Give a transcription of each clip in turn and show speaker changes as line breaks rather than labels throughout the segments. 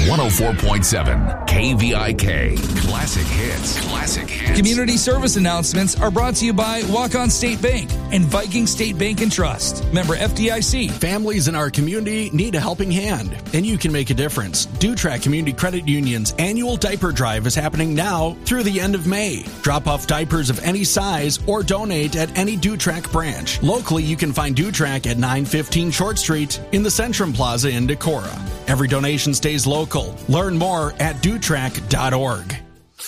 104.7 KVIK. Classic hits. Classic hits.
Community service announcements are brought to you by Walk-On State Bank and Viking State Bank and Trust. Member FDIC.
Families in our community need a helping hand, and you can make a difference. Dutrac Community Credit Union's annual diaper drive is happening now through the end of May. Drop off diapers of any size or donate at any Dutrac branch. Locally, you can find Dutrac at 915 Short Street in the Centrum Plaza in Decorah. Every donation stays local. Learn more at dutrac.org.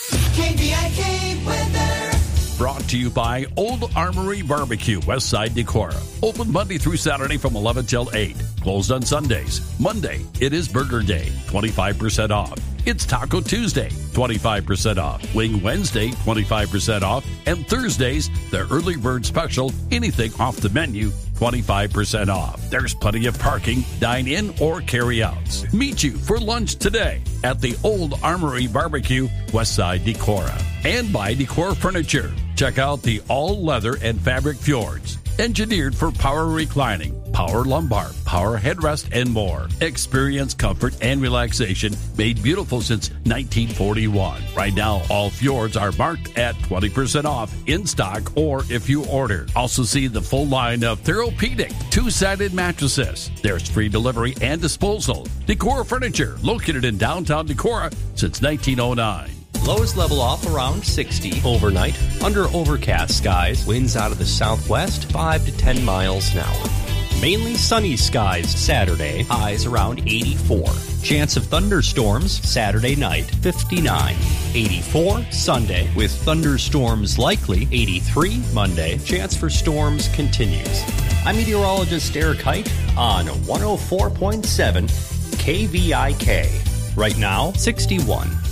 KVIK weather.
Brought to you by Old Armory Barbecue, Westside Decorah. Open Monday through Saturday from 11 till 8. Closed on Sundays. Monday, it is Burger Day, 25% off. It's Taco Tuesday, 25% off. Wing Wednesday, 25% off. And Thursdays, the early bird special, anything off the menu, 25% off. There's plenty of parking, dine-in, or carry-outs. Meet you for lunch today at the Old Armory Barbecue, Westside Decorah. And by Decor Furniture. Check out the all-leather and fabric fjords. Engineered for power reclining, power lumbar, power headrest, and more. Experience comfort and relaxation made beautiful since 1941. Right now, all fjords are marked at 20% off in stock or if you order. Also see the full line of Therapeutic two-sided mattresses. There's free delivery and disposal. Decor Furniture, located in downtown Decorah since 1909.
Lows level off around 60 overnight. Under overcast skies, winds out of the southwest 5 to 10 miles an hour. Mainly sunny skies Saturday, highs around 84. Chance of thunderstorms Saturday night, 59. 84 Sunday, with thunderstorms likely. 83 Monday, chance for storms continues. I'm meteorologist Eric Height on 104.7 KVIK. Right now, 61.